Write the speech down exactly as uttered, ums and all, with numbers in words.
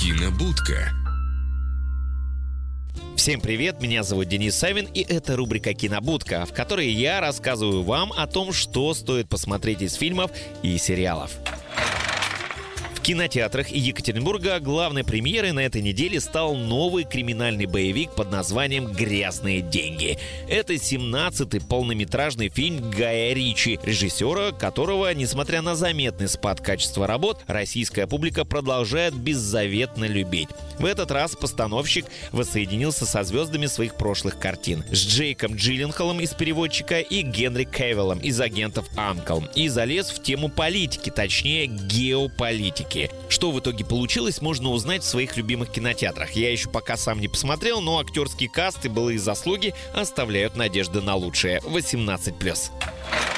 Кинобудка. Всем привет, меня зовут Денис Савин, и это рубрика «Кинобудка», в которой я рассказываю вам о том, что стоит посмотреть из фильмов и сериалов. В кинотеатрах Екатеринбурга главной премьерой на этой неделе стал новый криминальный боевик под названием «Грязные деньги». Это семнадцатый полнометражный фильм Гая Ричи, режиссера которого, несмотря на заметный спад качества работ, российская публика продолжает беззаветно любить. В этот раз постановщик воссоединился со звездами своих прошлых картин. С Джейком Джилленхолом из «Переводчика» и Генри Кевиллом из «Агентов Анкл». И залез в тему политики, точнее геополитики. Что в итоге получилось, можно узнать в своих любимых кинотеатрах. Я еще пока сам не посмотрел, но актерский каст и былые заслуги оставляют надежды на лучшее. восемнадцать плюс.